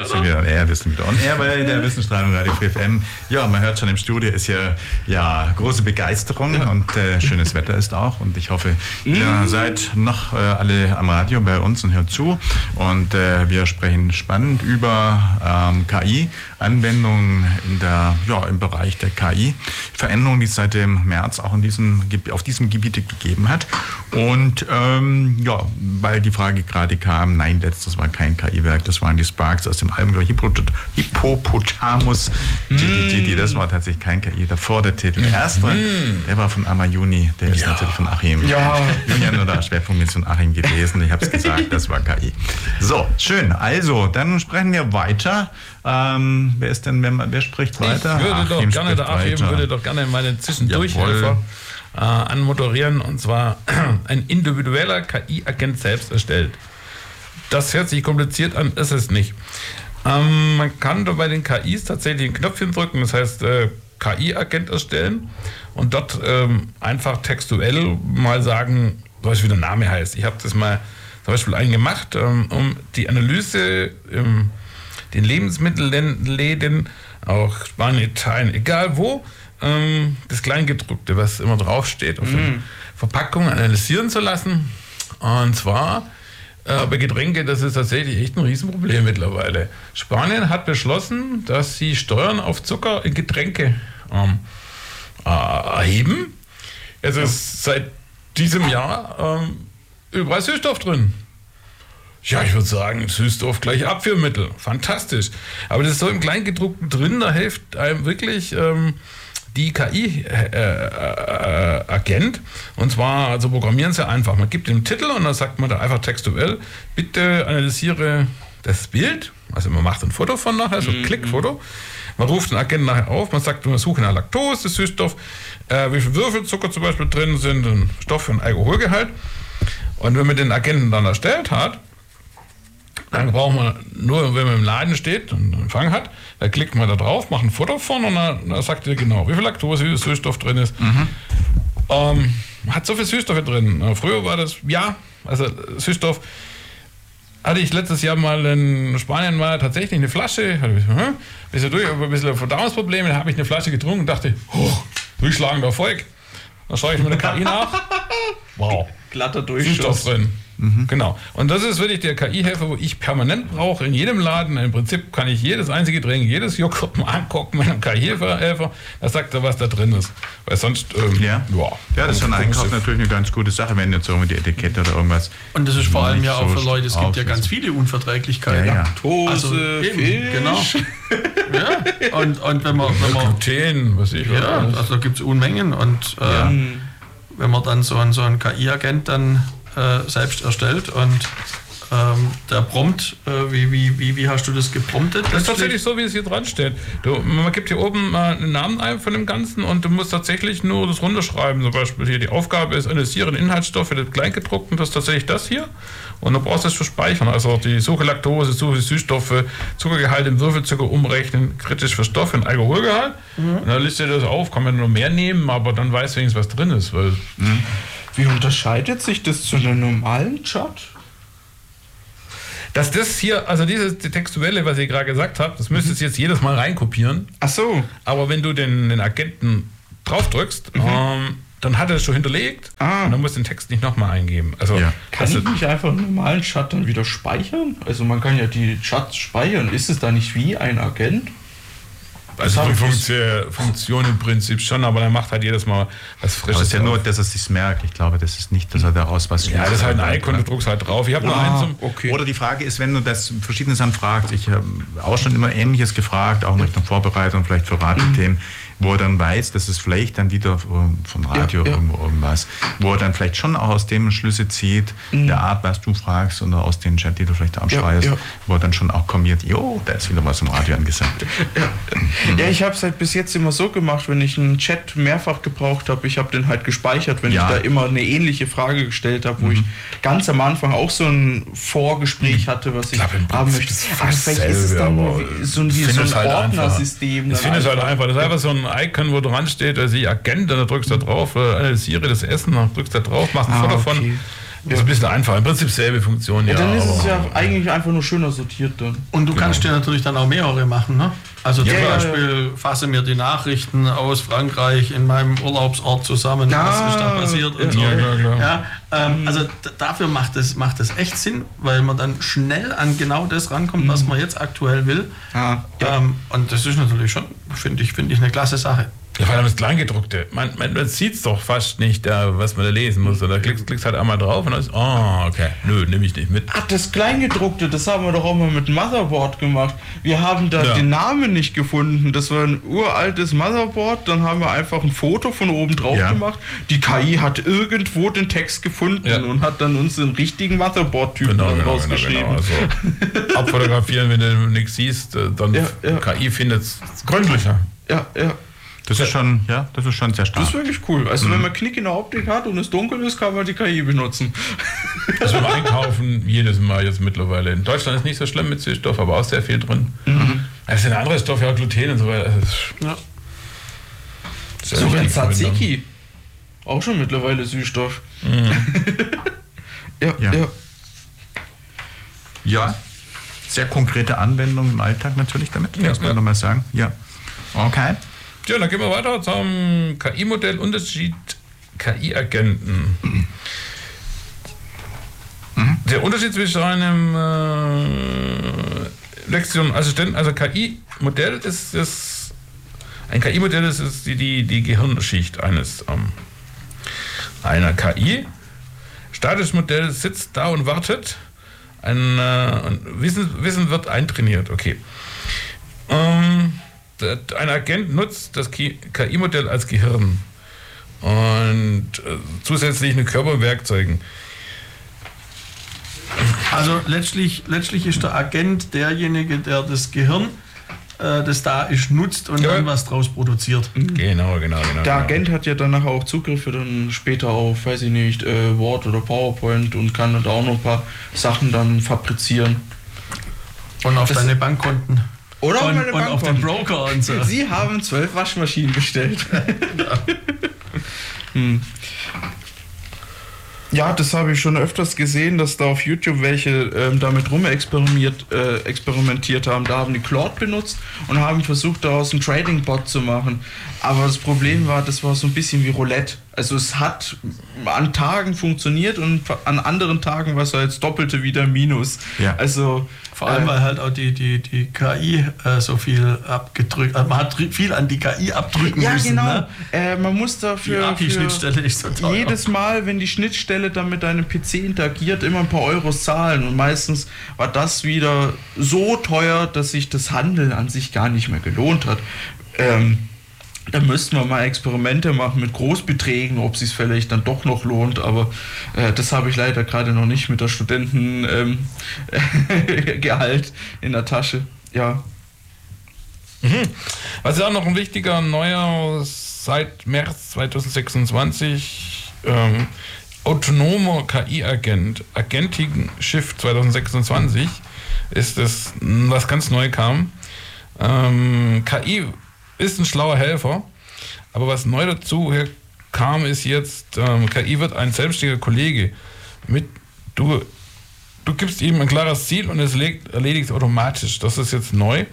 wir sind wieder on air bei der Wissensstrahlung Radio FM. Ja, man hört schon, im Studio ist ja große Begeisterung und schönes Wetter ist auch. Und ich hoffe, ihr seid noch alle am Radio bei uns und hört zu. Und wir sprechen spannend über KI-Anwendungen im Bereich der KI. Veränderungen, die es seit dem März auch auf diesem Gebiet gegeben hat. Und weil die Frage gerade kam, nein, letztes war kein KI-Werk, das waren die Sparks aus dem Album Hippopotamus. Das war tatsächlich kein KI. Davor der Titel. Der erste, der war von Amayuni, der ist natürlich von Achim. Ja. Julian oder Schwerpunkt von Achim gewesen. Ich habe es gesagt, das war KI. So, schön. Also, dann sprechen wir weiter. Wer spricht weiter? Der Achim würde doch gerne meine Zwischendurchhelfer anmoderieren, und zwar ein individueller KI-Agent selbst erstellt. Das hört sich kompliziert an, ist es nicht. Man kann bei den KIs tatsächlich ein Knöpfchen drücken, das heißt KI-Agent erstellen und dort einfach textuell mal sagen, was wie der Name heißt. Ich habe das mal zum Beispiel gemacht, um die Analyse den Lebensmittelläden, auch Spanien, Italien, egal wo, das Kleingedruckte, was immer draufsteht, auf den Verpackungen analysieren zu lassen. Und zwar bei Getränke, das ist tatsächlich echt ein Riesenproblem mittlerweile. Spanien hat beschlossen, dass sie Steuern auf Zucker in Getränke erheben. Es ist seit diesem Jahr überall Süßstoff drin. Ja, ich würde sagen, Süßstoff gleich Abführmittel. Fantastisch. Aber das ist so im Kleingedruckten drin, da hilft einem wirklich die KI-Agent. Und zwar, also programmieren Sie einfach. Man gibt den Titel und dann sagt man da einfach textuell, bitte analysiere das Bild. Also man macht ein Foto von nachher, so ein Klickfoto. Man ruft den Agenten nachher auf, man sagt, wir suchen nach Laktose, das Süßstoff, wie viel Würfelzucker zum Beispiel drin sind, ein Stoff für ein Alkoholgehalt. Und wenn man den Agenten dann erstellt hat, dann braucht man nur, wenn man im Laden steht und einen Empfang hat, da klickt man da drauf, macht ein Foto von und dann sagt er genau, wie viel Laktose, wie viel Süßstoff drin ist. Hat so viel Süßstoffe drin. Früher war das, Süßstoff hatte ich letztes Jahr mal in Spanien tatsächlich eine Flasche, ein bisschen Verdauungsprobleme, da habe ich eine Flasche getrunken und dachte, durchschlagender Erfolg. Dann schaue ich mit der KI nach. Wow. Glatter Durchschuss. Süßstoff drin. Genau. Und das ist wirklich der KI-Helfer, wo ich permanent brauche, in jedem Laden. Im Prinzip kann ich jedes einzige Getränk, jedes Joghurt mal angucken mit einem KI-Helfer. Da sagt er, was da drin ist. Weil sonst, das ist für einen Einkauf natürlich eine ganz gute Sache, wenn jetzt so mit die Etikette oder irgendwas. Und das ist vor allem ja auch für Leute, es gibt ja ganz viele Unverträglichkeiten. Ja. Toase, Fisch. Genau. Ja. Und wenn man Gluten, was ich weiß. Ja, also da gibt es Unmengen. Und wenn man dann so einen KI-Agent dann selbst erstellt und der Prompt, wie hast du das gepromptet? Das ist tatsächlich so, wie es hier dran steht. Man gibt hier oben einen Namen ein von dem Ganzen und du musst tatsächlich nur das runterschreiben. Zum Beispiel hier die Aufgabe ist, analysieren Inhaltsstoffe des Kleingedruckten, das ist tatsächlich das hier. Und du brauchst das für Speichern, also die Suche Laktose, Suche Süßstoffe, Zuckergehalt im Würfelzucker umrechnen, kritisch für Stoffe und Alkoholgehalt. Und dann listet das auf, kann man nur mehr nehmen, aber dann weiß wenigstens, was drin ist. Weil wie unterscheidet sich das zu einem normalen Chat? Dass das hier, also dieses Textuelle, was ich gerade gesagt habe, das müsstest du jetzt jedes Mal reinkopieren. Ach so. Aber wenn du den Agenten draufdrückst, dann hat er es schon hinterlegt und dann musst du den Text nicht nochmal eingeben. Also, kann ich nicht einfach einen normalen Chat dann wieder speichern? Also man kann ja die Chats speichern. Ist es da nicht wie ein Agent? Also die Funktion im Prinzip schon, aber er macht halt jedes Mal was Frisches. Aber es ist ja nur, dass er es sich merkt. Ich glaube, das ist nicht, dass er daraus was schließt. Ja, das ist halt ein Icon, du druckst halt drauf. Ich habe noch eins. Oder die Frage ist, wenn du das verschiedene Sachen fragst, ich habe auch schon immer Ähnliches gefragt, auch in Richtung Vorbereitung, vielleicht für Radiothemen, wo er dann weiß, dass es vielleicht dann wieder vom Radio irgendwas, wo er dann vielleicht schon auch aus dem Schlüsse zieht, der Art, was du fragst oder aus den Chat, die du vielleicht anschreist, wo er dann schon auch kommentiert, da ist wieder was im Radio angesagt. Ja, ich habe es halt bis jetzt immer so gemacht, wenn ich einen Chat mehrfach gebraucht habe, ich habe den halt gespeichert, wenn ich da immer eine ähnliche Frage gestellt habe, wo ich ganz am Anfang auch so ein Vorgespräch hatte, was ich haben möchte. Vielleicht ist es dann so ein Ordnersystem. Das finde ich halt einfach. Das ist einfach so ein Icon, wo dran steht, also Agent, dann drückst du da drauf, analysiere das Essen, dann drückst du da drauf, machst ein Foto von. Das ist ein bisschen einfach. Im Prinzip selbe Funktion, ja. Dann ist es ja eigentlich einfach nur schöner sortiert dann. Und du kannst dir natürlich dann auch mehrere machen, ne? Also zum Beispiel fasse mir die Nachrichten aus Frankreich in meinem Urlaubsort zusammen, was ist da passiert und so. Klar. Ja, also dafür macht es echt Sinn, weil man dann schnell an genau das rankommt, was man jetzt aktuell will. Und das ist natürlich schon, finde ich eine klasse Sache. Ja, vor allem das Kleingedruckte. Man sieht es doch fast nicht, was man da lesen muss. Da klickst halt einmal drauf und dann ist, okay, nö, nehme ich nicht mit. Ach, das Kleingedruckte, das haben wir doch auch mal mit dem Motherboard gemacht. Wir haben da den Namen nicht gefunden. Das war ein uraltes Motherboard. Dann haben wir einfach ein Foto von oben drauf gemacht. Die KI hat irgendwo den Text gefunden und hat dann uns den richtigen Motherboard-Typen rausgeschrieben. Genau. Also, abfotografieren, wenn du nichts siehst, dann KI findet es gründlicher. Ja. Das ist schon sehr stark. Das ist wirklich cool. Also wenn man Knick in der Optik hat und es dunkel ist, kann man die KI benutzen. Also beim Einkaufen jedes Mal jetzt mittlerweile. In Deutschland ist nicht so schlimm mit Süßstoff, aber auch sehr viel drin. Es sind andere Stoffe, ja, Gluten und so weiter. So ein Tzatziki. Auch schon mittlerweile Süßstoff. Ja, sehr konkrete Anwendung im Alltag natürlich damit, muss man nochmal sagen. Ja. Okay. Ja, dann gehen wir weiter zum KI-Modell Unterschied KI-Agenten. Der Unterschied zwischen einem Lektion und Assistenten, also KI-Modell ist ein KI-Modell ist die Gehirnschicht einer KI. Statisches Modell sitzt da und wartet. Wissen wird eintrainiert. Okay. Ein Agent nutzt das KI-Modell als Gehirn und zusätzlich eine Körperwerkzeugen. Also letztlich ist der Agent derjenige, der das Gehirn, das da ist, nutzt und dann was draus produziert. Genau. Der Agent hat ja danach auch Zugriffe dann später auf, weiß ich nicht, Word oder PowerPoint und kann da auch noch ein paar Sachen dann fabrizieren. Und auf deine Bankkonten. Oder und auf den Broker und so. Sie haben 12 Waschmaschinen bestellt. Ja, das habe ich schon öfters gesehen, dass da auf YouTube welche damit experimentiert haben. Da haben die Claude benutzt und haben versucht, daraus einen Trading-Bot zu machen. Aber das Problem war, das war so ein bisschen wie Roulette. Also es hat an Tagen funktioniert und an anderen Tagen war es halt das Doppelte wieder Minus. Ja. Also vor allem, weil halt auch die KI so viel abgedrückt, man hat viel an die KI abdrücken müssen. Ja, genau. Man muss dafür die API-Schnittstelle ist so teuer. Jedes Mal, wenn die Schnittstelle dann mit deinem PC interagiert, immer ein paar Euros zahlen. Und meistens war das wieder so teuer, dass sich das Handeln an sich gar nicht mehr gelohnt hat. Da müssten wir mal Experimente machen mit Großbeträgen, ob es sich vielleicht dann doch noch lohnt, aber das habe ich leider gerade noch nicht mit der Studentengehalt in der Tasche. Ja. Was ist auch noch ein wichtiger neuer seit März 2026 autonomer KI-Agent, Agentic Shift 2026 ist das, was ganz neu kam. KI ist ein schlauer Helfer, aber was neu dazu kam, ist jetzt, KI wird ein selbstständiger Kollege. Du gibst ihm ein klares Ziel und es erledigt es automatisch. Das ist jetzt neu.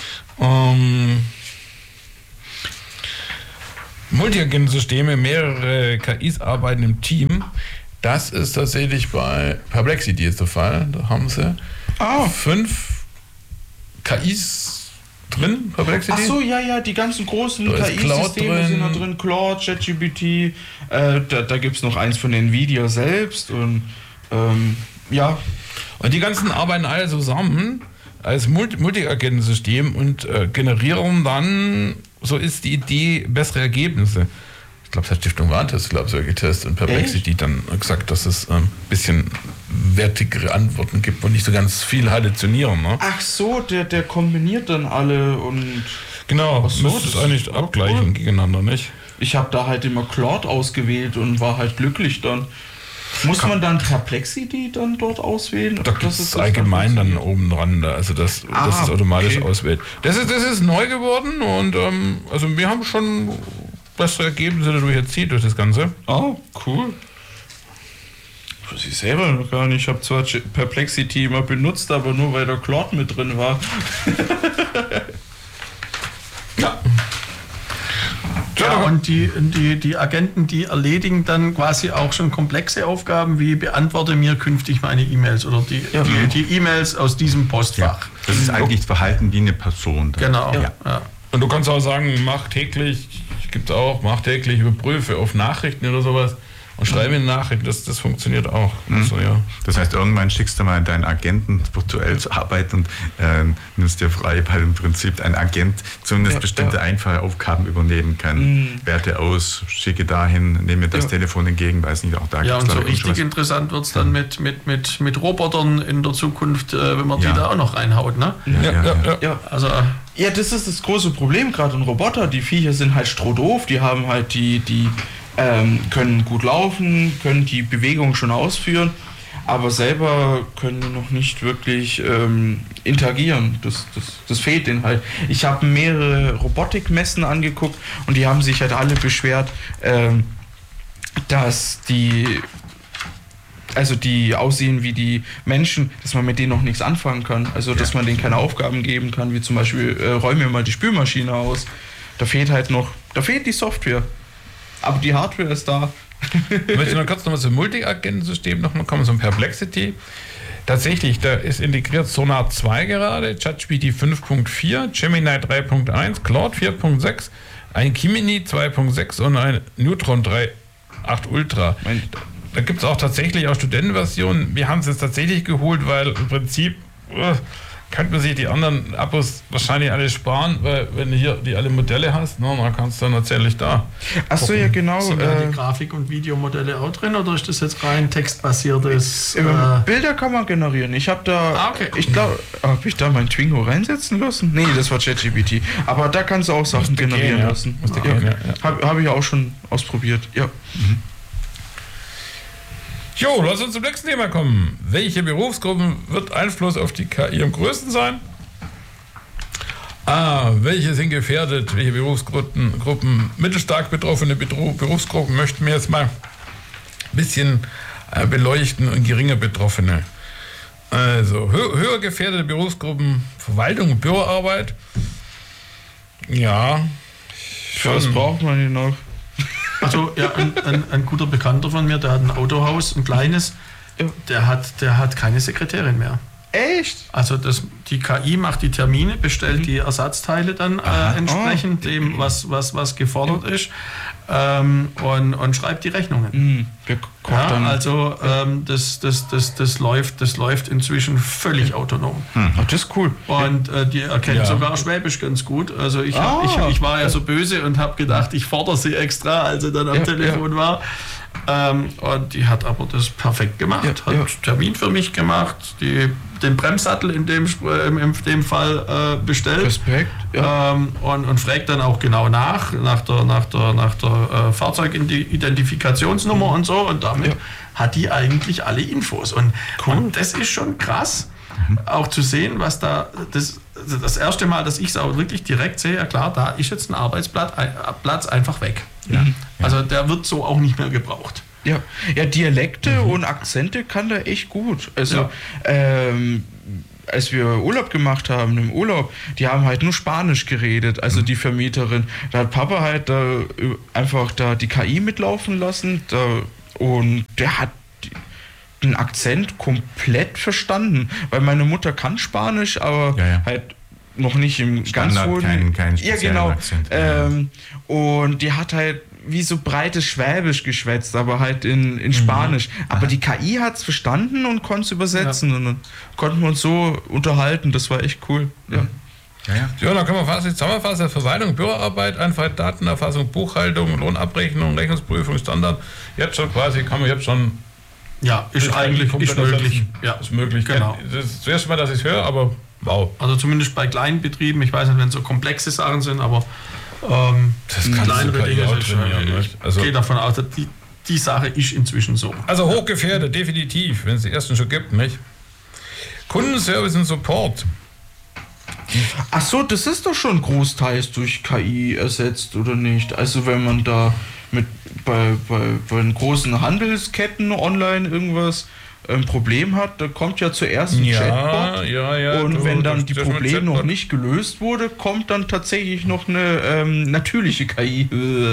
Multiagentensysteme, mehrere KIs arbeiten im Team. Das ist tatsächlich bei Perplexity ist der Fall. Da haben sie 5 KIs drin, Perplexity. Ach so, ja, die ganzen großen KI-Systeme sind da drin. Claude, ChatGPT, da gibt es noch eins von Nvidia selbst und ja. Und die ganzen arbeiten alle zusammen als Multiagentensystem und generieren dann, so ist die Idee, bessere Ergebnisse. Ich glaube, es hat Stiftung Warentest, so getestet und Perplexity dann gesagt, dass es ein bisschen wertigere Antworten gibt und nicht so ganz viel halluzinieren. Ne? Ach so, der kombiniert dann alle und... Genau, so, müsste es eigentlich abgleichen gegeneinander, nicht? Ich habe da halt immer Claude ausgewählt und war halt glücklich dann. Muss man dann Perplexity dann dort auswählen? Da gibt es allgemein dann oben dran, also das ist automatisch auswählt. Das ist neu geworden und also wir haben schon bessere Ergebnisse dadurch erzielt durch das Ganze. Oh, cool. weiß ich selber noch gar nicht. Ich habe zwar Perplexity immer benutzt, aber nur weil der Claude mit drin war. Ja, und die Agenten, die erledigen dann quasi auch schon komplexe Aufgaben, wie beantworte mir künftig meine E-Mails oder die E-Mails aus diesem Postfach. Ja, das ist eigentlich das Verhalten wie eine Person. Genau. Ja. Und du kannst auch sagen, mach täglich überprüfe auf Nachrichten oder sowas. Und schreibe eine Nachricht, das funktioniert auch. Also, ja. Das heißt, irgendwann schickst du mal deinen Agenten virtuell zur Arbeit und nimmst dir frei, weil im Prinzip ein Agent zumindest bestimmte einfache Aufgaben übernehmen kann. Werte aus, schicke dahin, nehme das Telefon entgegen, weiß nicht, auch da gibt es. Ja, und so richtig interessant wird es dann mit Robotern in der Zukunft, wenn man die da auch noch reinhaut. Ne? Ja, das ist das große Problem, gerade in Roboter. Die Viecher sind halt strohdoof, die haben halt die können gut laufen, können die Bewegung schon ausführen, aber selber können die noch nicht wirklich interagieren. Das fehlt denen halt. Ich habe mehrere Robotikmessen angeguckt und die haben sich halt alle beschwert, dass die aussehen wie die Menschen, dass man mit denen noch nichts anfangen kann. Also dass man denen keine Aufgaben geben kann, wie zum Beispiel räume mir mal die Spülmaschine aus. Da fehlt die Software. Aber die Hardware ist da. Ich möchte noch kurz zum Multi-Agenten-System nochmal kommen, zum Perplexity. Tatsächlich, da ist integriert Sonar 2 gerade, ChatGPT 5.4, Gemini 3.1, Claude 4.6, ein Gemini 2.6 und ein Neutron 3.8 Ultra. Da gibt es auch tatsächlich auch Studentenversionen. Wir haben es jetzt tatsächlich geholt, weil im Prinzip könnte man sich die anderen Abos wahrscheinlich alle sparen, weil wenn du hier alle Modelle hast, dann kannst du dann tatsächlich da. Achso, ja genau. Sind da die Grafik- und Videomodelle auch drin oder ist das jetzt rein textbasiertes? Bilder kann man generieren. Ich habe da, ich glaube, habe ich da mein Twingo reinsetzen lassen? Nee, das war ChatGPT. Aber da kannst du auch Sachen generieren lassen. Habe ich auch schon ausprobiert, ja. Jo, lass uns zum nächsten Thema kommen. Welche Berufsgruppen wird Einfluss auf die KI am größten sein? Welche sind gefährdet? Welche Berufsgruppen, mittelstark betroffene Berufsgruppen möchten wir jetzt mal ein bisschen beleuchten und geringer Betroffene. Also höher gefährdete Berufsgruppen, Verwaltung und Büroarbeit. Ja. Was braucht man hier noch? Also ja, ein guter Bekannter von mir, der hat ein Autohaus, ein kleines, der hat keine Sekretärin mehr. Echt? Also die KI macht die Termine, bestellt die Ersatzteile dann entsprechend dem, was gefordert ist, und schreibt die Rechnungen. Das läuft inzwischen völlig autonom. Das ist cool. Und die erkennt sogar Schwäbisch ganz gut. Also ich war ja so böse und habe gedacht, ich fordere sie extra, als sie dann am Telefon war. Und die hat aber das perfekt gemacht, hat Termin für mich gemacht, den Bremssattel in dem Fall bestellt. Respekt. Und fragt dann auch genau nach der Fahrzeugidentifikationsnummer und so, und damit hat die eigentlich alle Infos. Und das ist schon krass, auch zu sehen, was da, das erste Mal, dass ich es auch wirklich direkt sehe, ja klar, da ist jetzt ein Arbeitsplatz einfach weg. Also der wird so auch nicht mehr gebraucht. Ja, Dialekte und Akzente kann der echt gut. Also, als wir Urlaub gemacht haben, im Urlaub, die haben halt nur Spanisch geredet, also die Vermieterin. Da hat Papa halt einfach die KI mitlaufen lassen und der hat den Akzent komplett verstanden, weil meine Mutter kann Spanisch, aber halt noch nicht im ganz hohen... Kein speziellen Akzent. Und die hat halt wie so breites Schwäbisch geschwätzt, aber halt in Spanisch. Aber die KI hat es verstanden und konnte es übersetzen. Und dann konnten wir uns so unterhalten. Das war echt cool. Ja, dann können wir fast zusammenfassen. Verwaltung, Büroarbeit, einfache Datenerfassung, Buchhaltung, Lohnabrechnung, Rechnungsprüfung, Standard. Jetzt schon quasi, kann man jetzt schon... Ja, ist eigentlich möglich. Ja, ist möglich. Genau. Das ist das erste Mal, dass ich es höre, aber wow. Also zumindest bei kleinen Betrieben, ich weiß nicht, wenn es so komplexe Sachen sind, aber das kann kleinere Dinge trainieren. Ich gehe davon aus, dass die Sache ist inzwischen so. Also hochgefährdet, definitiv, wenn es die ersten schon gibt, nicht? Kundenservice und Support. Ach so, das ist doch schon großteils durch KI ersetzt, oder nicht? Also wenn man da bei den großen Handelsketten online irgendwas ein Problem hat, da kommt ja zuerst ein Chatbot. Und wenn dann die Probleme noch nicht gelöst wurde, kommt dann tatsächlich noch eine natürliche KI.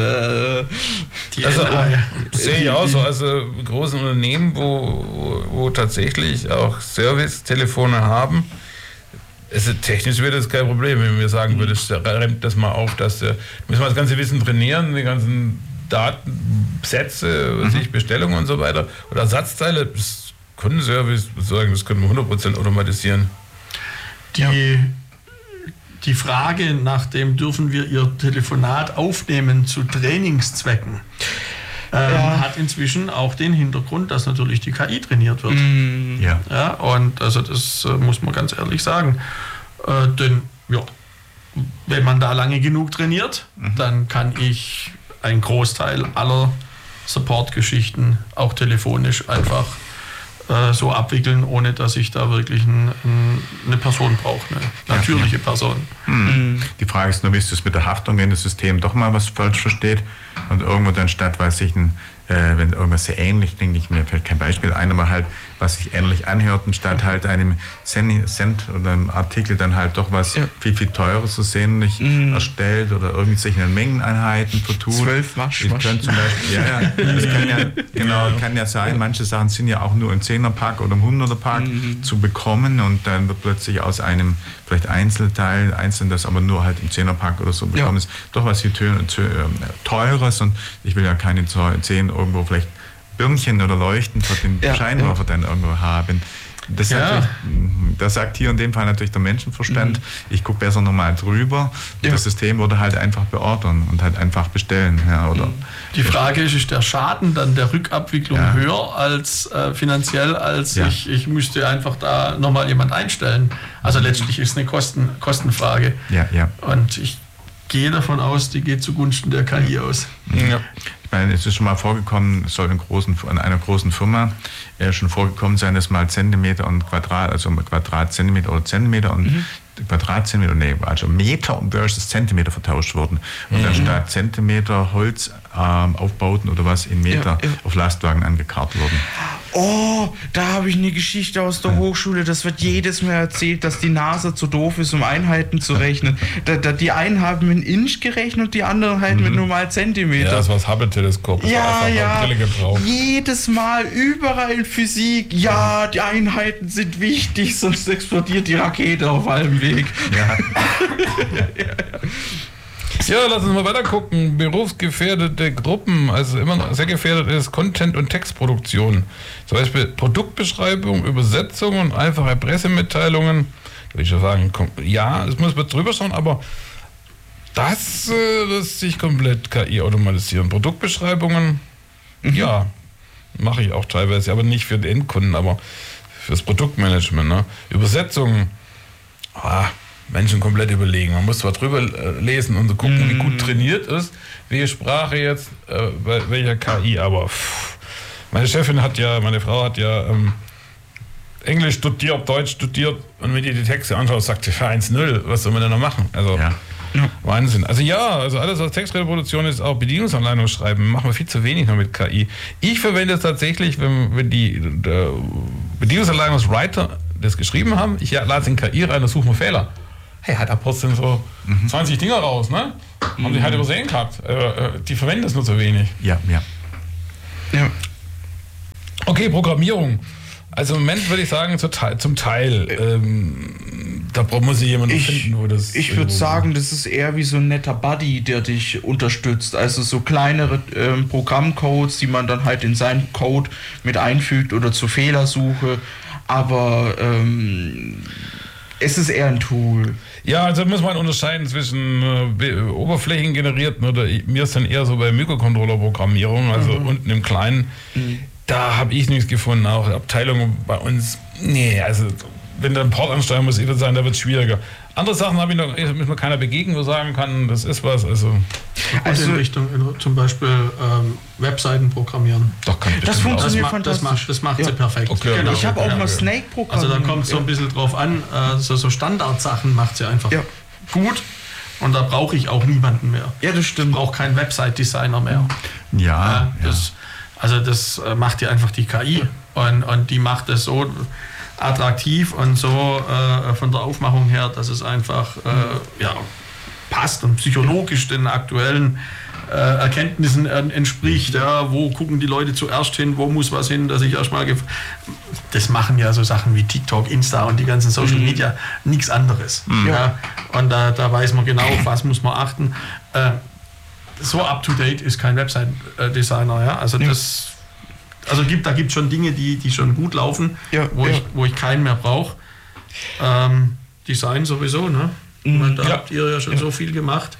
Sehe ich auch so. Also großen Unternehmen, wo tatsächlich auch Service-Telefone haben, technisch wäre das kein Problem, wenn wir sagen würden, rennt das mal auf, dass müssen wir das ganze Wissen trainieren, die ganzen Datensätze, Bestellungen und so weiter, oder Ersatzteile, das Kundenservice, sagen, das können wir 100% automatisieren. Die Frage nach dem, dürfen wir Ihr Telefonat aufnehmen zu Trainingszwecken, hat inzwischen auch den Hintergrund, dass natürlich die KI trainiert wird. Ja, und also das muss man ganz ehrlich sagen. Denn wenn man da lange genug trainiert, dann kann ich einen Großteil aller Support-Geschichten auch telefonisch einfach so abwickeln, ohne dass ich da wirklich eine Person brauche, eine natürliche Person. Die Frage ist nur, wie ist es mit der Haftung, wenn das System doch mal was falsch versteht und irgendwo dann statt, wenn irgendwas sehr ähnlich, denke ich, mir fällt kein Beispiel ein, aber halt, was sich ähnlich anhört, und statt halt einem Cent oder einem Artikel dann halt doch was viel, viel Teures so sehnlich erstellt oder irgendwie sich in Mengeneinheiten vertut. 12 Wasch. Das kann ja sein, manche Sachen sind ja auch nur im 10er-Pack oder im 100er-Pack zu bekommen und dann wird plötzlich aus einem vielleicht Einzelteil, das aber nur halt im 10er-Pack oder so bekommen ist, doch was viel Teures, und ich will ja keine 10 irgendwo vielleicht Birnchen oder Leuchten für den Scheinwerfer dann irgendwo haben. Das sagt hier in dem Fall natürlich der Menschenverstand. Ich gucke besser nochmal drüber. Das System würde halt einfach beordern und halt einfach bestellen. Die Frage ist der Schaden dann der Rückabwicklung höher als finanziell, als ich müsste einfach da nochmal jemand einstellen. Also letztlich ist es eine Kostenfrage. Und ich gehe davon aus, die geht zugunsten der KI aus. Ich meine, es ist schon mal vorgekommen, es soll in einer großen Firma schon vorgekommen sein, dass mal Zentimeter und Quadrat, also Quadratzentimeter oder Zentimeter und Quadratzentimeter, also Meter versus Zentimeter vertauscht wurden. Und dann statt Zentimeter Holz Aufbauten oder was in Meter auf Lastwagen angekarrt wurden. Oh, da habe ich eine Geschichte aus der Hochschule. Das wird jedes Mal erzählt, dass die NASA zu doof ist, um Einheiten zu rechnen. Die einen haben mit Inch gerechnet und die anderen halt mit normal Zentimeter. Ja, das war das Hubble-Teleskop. Brille gebraucht. Jedes Mal, überall in Physik, die Einheiten sind wichtig, sonst explodiert die Rakete auf halbem Weg. Ja, lass uns mal weiter gucken. Berufsgefährdete Gruppen, also immer noch sehr gefährdet ist Content- und Textproduktion. Zum Beispiel Produktbeschreibung, Übersetzung und einfache Pressemitteilungen. Da würde ich schon sagen, es muss man drüber schauen, aber das lässt sich komplett KI automatisieren. Produktbeschreibungen, mache ich auch teilweise, aber nicht für den Endkunden, aber fürs Produktmanagement. Ne? Übersetzungen, Menschen komplett überlegen. Man muss zwar drüber lesen und so gucken, wie gut trainiert ist, welche Sprache jetzt, bei welcher KI, aber meine Frau hat ja Englisch studiert, Deutsch studiert, und wenn die Texte anschaut, sagt sie 1-0, was soll man denn noch machen? Also Wahnsinn. Also alles aus Textreproduktion ist auch Bedienungsanleitung schreiben, machen wir viel zu wenig noch mit KI. Ich verwende es tatsächlich, wenn die Bedienungsanleitungswriter das geschrieben haben, ich lade es in KI rein und suche mir Fehler. Hey, hat er trotzdem so 20 Dinger raus, ne? Haben die halt übersehen gehabt. Die verwenden das nur zu wenig. Ja. Okay, Programmierung. Also im Moment würde ich sagen, zum Teil. Da muss sich jemand finden, wo das... Ich würde sagen, das ist eher wie so ein netter Buddy, der dich unterstützt. Also so kleinere Programmcodes, die man dann halt in seinen Code mit einfügt oder zur Fehlersuche. Aber es ist eher ein Tool. Ja, also muss man unterscheiden zwischen oberflächengenerierten oder mir ist dann eher so bei Mikrocontroller-Programmierung, also unten im Kleinen. Da habe ich nichts gefunden, auch Abteilungen bei uns. Also wenn du einen Port ansteuern musst, ich würde sagen, da wird es schwieriger. Andere Sachen habe ich noch, muss mir keiner begegnen, wo sagen kann, das ist was. Also in Richtung zum Beispiel Webseiten programmieren. Das funktioniert fantastisch. Das macht sie perfekt. Okay, genau. Ich habe auch mal Snake programmiert. Also da kommt es so ein bisschen drauf an, so Standardsachen macht sie einfach gut. Und da brauche ich auch niemanden mehr. Ja, das stimmt. Ich brauche keinen Website-Designer mehr. Ja. Das macht ja einfach die KI. Und die macht es so attraktiv und so von der Aufmachung her, dass es einfach passt und psychologisch den aktuellen Erkenntnissen entspricht. Ja, wo gucken die Leute zuerst hin, wo muss was hin, dass ich erstmal... Das machen ja so Sachen wie TikTok, Insta und die ganzen Social Media nichts anderes. Ja, und da weiß man genau, auf was muss man achten. So up-to-date ist kein Website-Designer. Ja? Also da gibt es schon Dinge, die schon gut laufen, wo ich keinen mehr brauche. Design sowieso, ne? Da habt ihr ja schon so viel gemacht.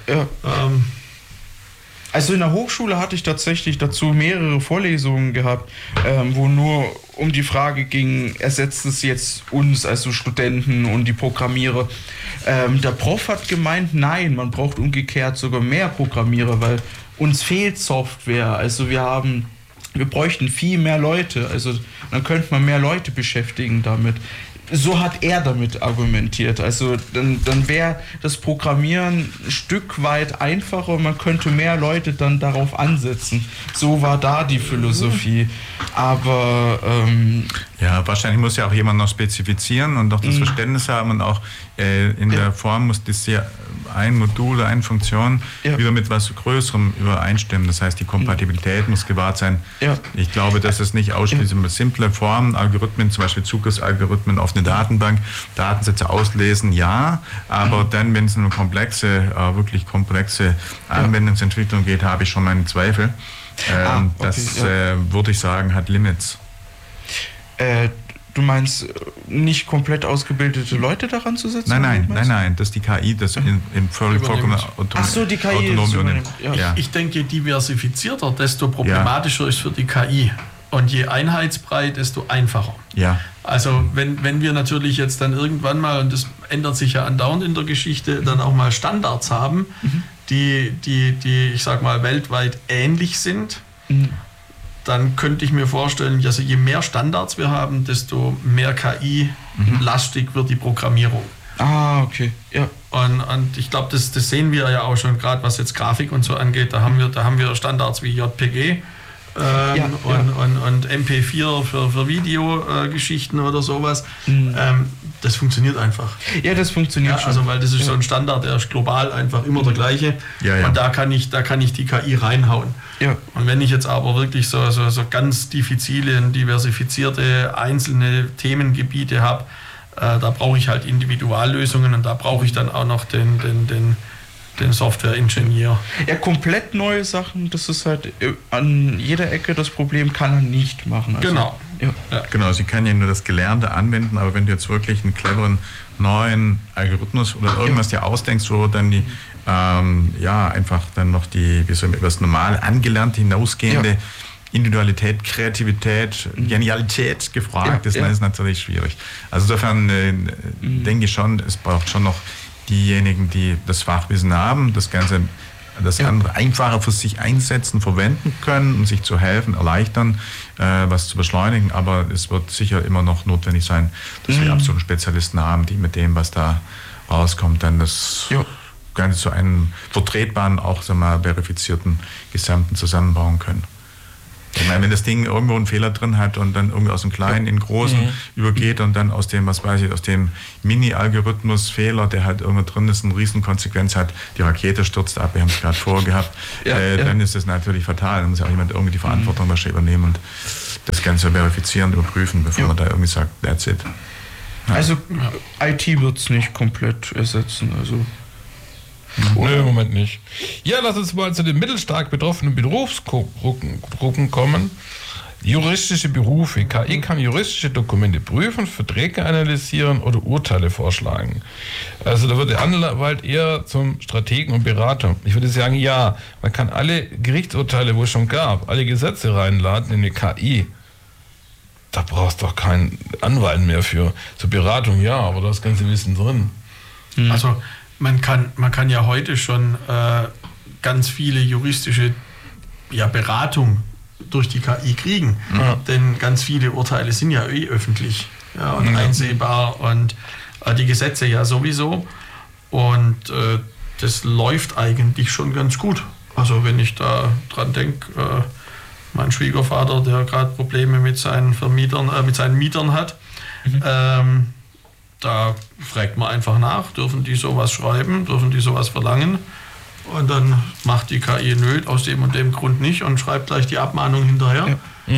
Also in der Hochschule hatte ich tatsächlich dazu mehrere Vorlesungen gehabt, wo nur um die Frage ging, ersetzt es jetzt uns, also Studenten und die Programmierer. Der Prof hat gemeint, nein, man braucht umgekehrt sogar mehr Programmierer, weil uns fehlt Software. Also wir bräuchten viel mehr Leute, also dann könnte man mehr Leute beschäftigen damit. So hat er damit argumentiert. Also dann wäre das Programmieren ein Stück weit einfacher und man könnte mehr Leute dann darauf ansetzen. So war da die Philosophie. Aber wahrscheinlich muss ja auch jemand noch spezifizieren und auch das Verständnis haben und auch in der Form muss das ja ein Modul oder eine Funktion wieder mit was Größerem übereinstimmen. Das heißt, die Kompatibilität muss gewahrt sein. Ja. Ich glaube, dass es nicht ausschließlich mit simple Formen, Algorithmen, zum Beispiel Zugriffsalgorithmen auf eine Datenbank, Datensätze auslesen, aber dann, wenn es um wirklich komplexe Anwendungsentwicklung geht, habe ich schon meine Zweifel. Das würde ich sagen, hat Limits. Du meinst, nicht komplett ausgebildete Leute daran zu setzen? Nein, dass die KI das in vollkommen die KI autonom. Ich denke, diversifizierter, desto problematischer ist für die KI. Und je einheitsbreit, desto einfacher. Ja. Also wenn wir natürlich jetzt dann irgendwann mal, und das ändert sich ja andauernd in der Geschichte, dann auch mal Standards haben, die ich sag mal, weltweit ähnlich sind, dann könnte ich mir vorstellen, also je mehr Standards wir haben, desto mehr KI-lastig wird die Programmierung. Okay. Ja. Und ich glaube, das sehen wir ja auch schon, gerade was jetzt Grafik und so angeht, da haben wir Standards wie JPG und MP4 für Videogeschichten oder sowas. Das funktioniert einfach. Ja, das funktioniert schon. Also, weil das ist so ein Standard, der ist global einfach immer der gleiche. Und da kann ich die KI reinhauen. Ja. Und wenn ich jetzt aber wirklich so ganz diffizile und diversifizierte einzelne Themengebiete habe, da brauche ich halt Individuallösungen und da brauche ich dann auch noch den Software-Ingenieur. Ja, komplett neue Sachen, das ist halt an jeder Ecke das Problem, kann er nicht machen. Also, genau. Genau, sie kann ja nur das Gelernte anwenden, aber wenn du jetzt wirklich einen cleveren neuen Algorithmus oder irgendwas dir ausdenkst, wo dann die einfach dann noch über das normal Angelernte hinausgehende Individualität, Kreativität, Genialität gefragt ist, dann ist es natürlich schwierig. Also insofern denke ich schon, es braucht schon noch diejenigen, die das Fachwissen haben, das andere einfacher für sich einsetzen, verwenden können, um sich zu helfen, erleichtern, was zu beschleunigen. Aber es wird sicher immer noch notwendig sein, dass wir absolute Spezialisten haben, die mit dem, was da rauskommt, dann das Ganze zu einem vertretbaren, auch verifizierten Gesamten zusammenbauen können. Ich meine, wenn das Ding irgendwo einen Fehler drin hat und dann irgendwie aus dem Kleinen in den Großen übergeht und dann aus dem, aus dem Mini-Algorithmus-Fehler, der halt irgendwo drin ist, eine riesen Konsequenz hat, die Rakete stürzt ab, wir haben es gerade vorgehabt, dann ist das natürlich fatal. Dann muss ja auch jemand irgendwie die Verantwortung wahrscheinlich übernehmen und das Ganze verifizieren, überprüfen, bevor man da irgendwie sagt, that's it. Ja. Also IT wird es nicht komplett ersetzen, also... Nö, im Moment nicht. Ja, lass uns mal zu den mittelstark betroffenen Berufsgruppen kommen. Juristische Berufe. KI kann juristische Dokumente prüfen, Verträge analysieren oder Urteile vorschlagen. Also da wird der Anwalt eher zum Strategen und Berater. Ich würde sagen, ja, man kann alle Gerichtsurteile, wo es schon gab, alle Gesetze reinladen in eine KI. Da brauchst du doch keinen Anwalt mehr für. Zur Beratung, ja, aber das ganze Wissen drin. Also man kann ja heute schon ganz viele juristische Beratung durch die KI kriegen, denn ganz viele Urteile sind ja öffentlich und einsehbar und die Gesetze ja sowieso und das läuft eigentlich schon ganz gut. Also wenn ich da dran denke, mein Schwiegervater, der gerade Probleme mit seinen Mietern hat, da fragt man einfach nach, dürfen die sowas schreiben, dürfen die sowas verlangen? Und dann macht die KI nö, aus dem und dem Grund nicht und schreibt gleich die Abmahnung hinterher.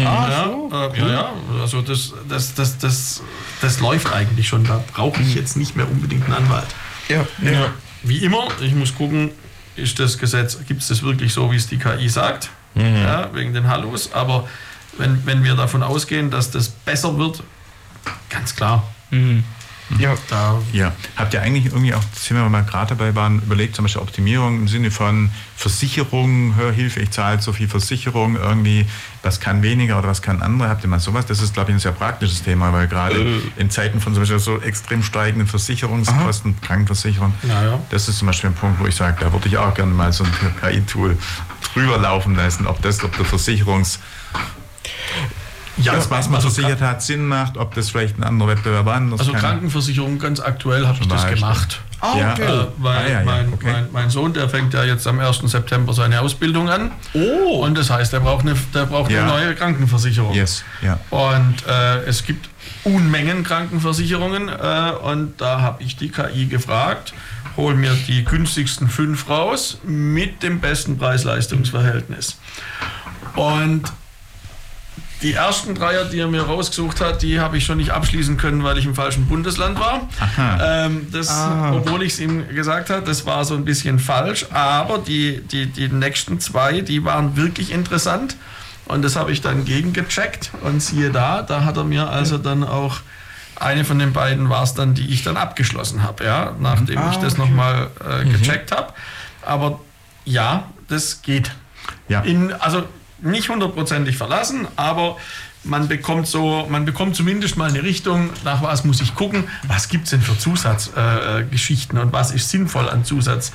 Also das läuft eigentlich schon. Da brauche ich jetzt nicht mehr unbedingt einen Anwalt. Ja. Wie immer, ich muss gucken, ist das Gesetz, gibt es das wirklich so, wie es die KI sagt? Ja, wegen den Hallos. Aber wenn wir davon ausgehen, dass das besser wird, ganz klar. Ja. Habt ihr eigentlich irgendwie auch, das Thema, wir mal gerade dabei waren, überlegt, zum Beispiel Optimierung im Sinne von Versicherung, Hörhilfe, ich zahle so viel Versicherung, irgendwie, was kann weniger oder was kann andere? Habt ihr mal sowas? Das ist, glaube ich, ein sehr praktisches Thema, weil gerade in Zeiten von zum Beispiel so extrem steigenden Versicherungskosten, Krankenversicherung, das ist zum Beispiel ein Punkt, wo ich sage, da würde ich auch gerne mal so ein KI-Tool drüber laufen lassen, ob der Versicherungs... das, was man versichert hat, Sinn macht, ob das vielleicht ein anderer Wettbewerb anders Also Krankenversicherung, ganz aktuell habe ich das gemacht. Mein Sohn, der fängt ja jetzt am 1. September seine Ausbildung an. Und das heißt, der braucht eine neue Krankenversicherung. Und es gibt Unmengen Krankenversicherungen. Und da habe ich die KI gefragt, hol mir die günstigsten 5 raus mit dem besten Preis-Leistungs-Verhältnis. Und die ersten 3, die er mir rausgesucht hat, die habe ich schon nicht abschließen können, weil ich im falschen Bundesland war. Obwohl ich es ihm gesagt habe, das war so ein bisschen falsch. Aber die nächsten 2, die waren wirklich interessant. Und das habe ich dann gegengecheckt. Und siehe da hat er mir also dann auch, eine von den beiden war es dann, die ich dann abgeschlossen habe, nachdem ich das nochmal gecheckt habe. Aber ja, das geht. Also nicht 100%ig verlassen, aber man bekommt zumindest mal eine Richtung, nach was muss ich gucken, was gibt es denn für Zusatzgeschichten und was ist sinnvoll an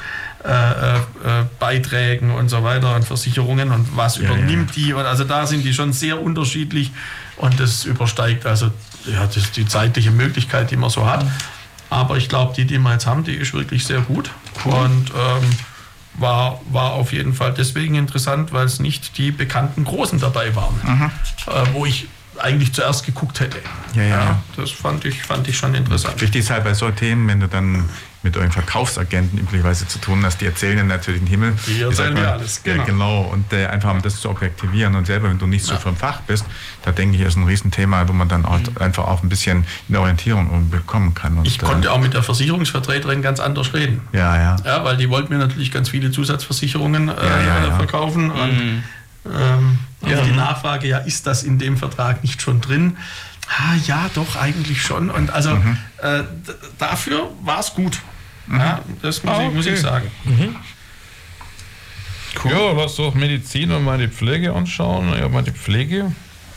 Zusatzbeiträgen und so weiter, an Versicherungen und was übernimmt die. Und also da sind die schon sehr unterschiedlich und das übersteigt also die zeitliche Möglichkeit, die man so hat. Aber ich glaube, die wir jetzt haben, die ist wirklich sehr gut. Und war auf jeden Fall deswegen interessant, weil es nicht die bekannten Großen dabei waren, wo ich eigentlich zuerst geguckt hätte. Das fand ich schon interessant. Wichtig ist halt bei so Themen, wenn du dann mit euren Verkaufsagenten üblicherweise zu tun hast, die erzählen dann natürlich den Himmel. Die erzählen mir alles, genau. Und einfach um das zu objektivieren und selber, wenn du nicht so vom Fach bist, da denke ich, ist ein Riesenthema, wo man dann auch einfach auch ein bisschen eine Orientierung bekommen kann. Und ich konnte auch mit der Versicherungsvertreterin ganz anders reden. Ja, weil die wollten mir natürlich ganz viele Zusatzversicherungen verkaufen. Und auf die Nachfrage, ist das in dem Vertrag nicht schon drin? Ja, doch, eigentlich schon. Und also dafür war es gut. Das muss ich sagen. Cool. Ja, lass doch Medizin und mal die Pflege anschauen. Ja, mal die Pflege.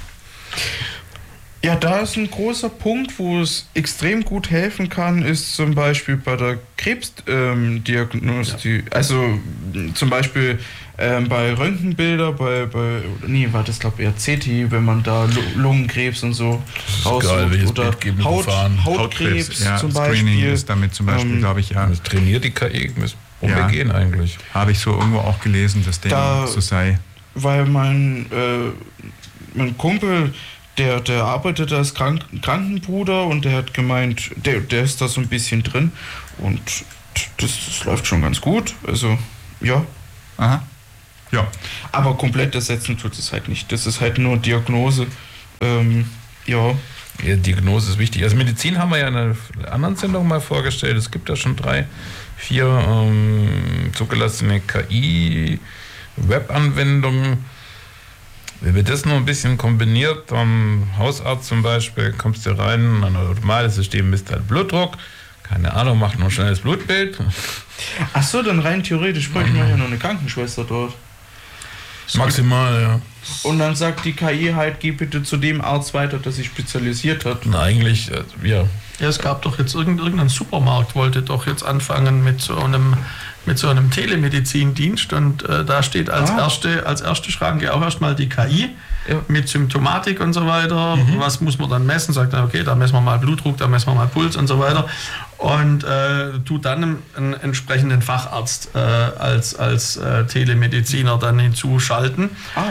Ja, da ist ein großer Punkt, wo es extrem gut helfen kann, ist zum Beispiel bei der Krebsdiagnostik. Also zum Beispiel bei Röntgenbilder, war das glaube ich eher CT, wenn man da Lungenkrebs und so raussucht. Oder Hautkrebs zum Beispiel. Screening ist damit zum Beispiel, glaube ich, Das trainiert die KI, gehen eigentlich. Habe ich so irgendwo auch gelesen, dass dem so sei. Weil mein Kumpel, der arbeitet als Krankenbruder und der hat gemeint, der ist da so ein bisschen drin und das läuft schon ganz gut. Also, ja. Ja. Aber komplett ersetzen tut es halt nicht. Das ist halt nur Diagnose. Diagnose ist wichtig. Also Medizin haben wir ja in einer anderen Sendung mal vorgestellt. Es gibt ja schon 3, 4 zugelassene KI-Web-Anwendungen. Wenn wir das noch ein bisschen kombiniert, am Hausarzt zum Beispiel, kommst du rein, ein automatisches System misst halt Blutdruck, keine Ahnung, macht noch ein schnelles Blutbild. Achso, dann rein theoretisch bräuchten wir ja noch eine Krankenschwester dort. Maximal, ja. Und dann sagt die KI halt, geh bitte zu dem Arzt weiter, der sich spezialisiert hat. Na, eigentlich, Ja, es gab doch jetzt irgendein Supermarkt, wollte doch jetzt anfangen mit so einem Telemedizindienst und da steht als erste Schranke auch erstmal die KI mit Symptomatik und so weiter. Was muss man dann messen? Sagt er, okay, da messen wir mal Blutdruck, da messen wir mal Puls und so weiter. und tut dann einen entsprechenden Facharzt als Telemediziner dann hinzuschalten.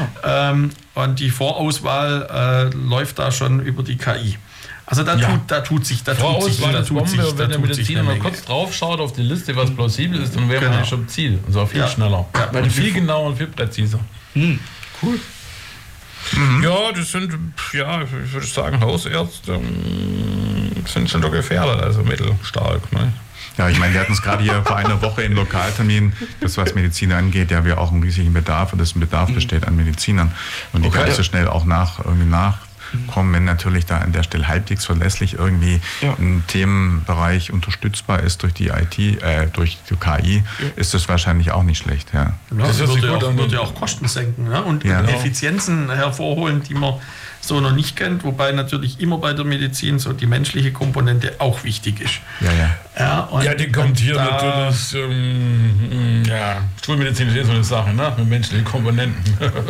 Und die Vorauswahl läuft da schon über die KI. Also da tut sich Bombe, wenn der Mediziner mal kurz drauf schaut auf die Liste, was plausibel ist, dann wäre man eigentlich schon im Ziel. Und zwar viel schneller. Ja, und viel genauer und viel präziser. Cool. Ja, das sind, ich würde sagen, Hausärzte sind schon doch gefährdet, also mittelstark. Ne? Ja, ich meine, wir hatten es gerade hier vor einer Woche in Lokaltermin, das was Medizin angeht, wir auch einen riesigen Bedarf, und dass ein Bedarf besteht an Medizinern. Und die kann so schnell auch nachkommen, wenn natürlich da an der Stelle halbwegs verlässlich irgendwie ein Themenbereich unterstützbar ist durch die IT, durch die KI, ist das wahrscheinlich auch nicht schlecht. Ja. Genau, das wird ja auch Kosten senken, ne? Und Effizienzen hervorholen, die man so noch nicht kennt, wobei natürlich immer bei der Medizin so die menschliche Komponente auch wichtig ist. Die kommt hier natürlich, Schulmedizin ist so eine Sache, ne? Mit menschlichen Komponenten.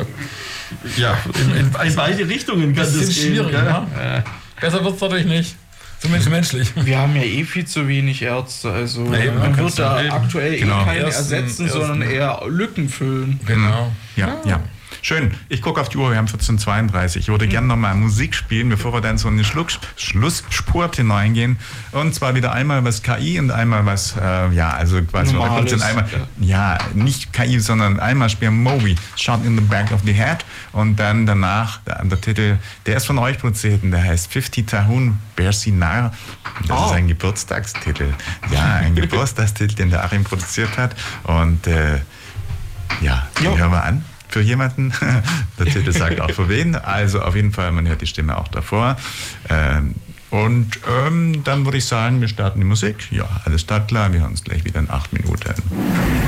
Ja, in beide Richtungen kann das gehen. Schwierig, ne? Besser wird es natürlich nicht. Zumindest menschlich. Wir haben ja viel zu wenig Ärzte, also man wird da aktuell keine ersetzen, sondern eher Lücken füllen. Genau. Ja. Schön, ich gucke auf die Uhr, wir haben 14:32 Ich würde gerne noch mal Musik spielen, bevor wir dann so in den Schlussspurt hineingehen. Und zwar wieder einmal was KI und einmal was, quasi nicht KI, sondern einmal spielen Moby, Shot in the Back of the Head. Und dann danach, der Titel, der ist von euch produziert und der heißt 50 Tahun Bersinar. Das ist ein Geburtstagstitel. Ja, ein Geburtstagstitel, den der Achim produziert hat. Und den hören wir an. Für jemanden, der Titel sagt auch für wen, also auf jeden Fall, man hört die Stimme auch davor. Und dann würde ich sagen, wir starten die Musik. Ja, alles startklar, wir hören uns gleich wieder in 8 Minuten.